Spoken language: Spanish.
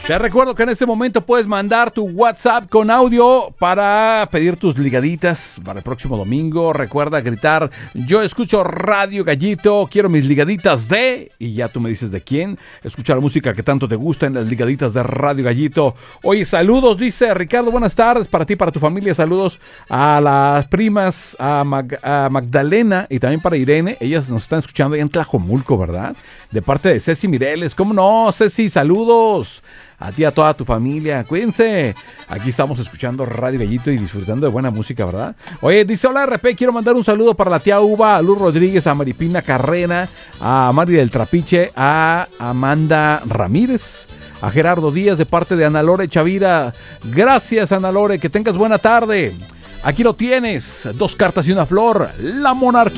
Te recuerdo que en este momento puedes mandar tu WhatsApp con audio para pedir tus ligaditas para el próximo domingo. Recuerda gritar: yo escucho Radio Gallito, quiero mis ligaditas de... Y ya tú me dices de quién. Escuchar música que tanto te gusta en las ligaditas de Radio Gallito. Oye, saludos, dice Ricardo, buenas tardes para ti, para tu familia. Saludos a las primas, a Magdalena y también para Irene. Ellas nos están escuchando ahí en Tlajomulco, ¿verdad? De parte de Ceci Mireles. ¿Cómo no, Ceci? Saludos. A ti, a toda tu familia, cuídense. Aquí estamos escuchando Radio Gallito y disfrutando de buena música, ¿verdad? Oye, dice: hola RP, quiero mandar un saludo para la tía Uva, a Luz Rodríguez, a Maripina Carrera, a Mari del Trapiche, a Amanda Ramírez, a Gerardo Díaz de parte de Ana Lore Chavira. Gracias, Ana Lore, que tengas buena tarde. Aquí lo tienes, 2 cartas y una flor, la monarquía.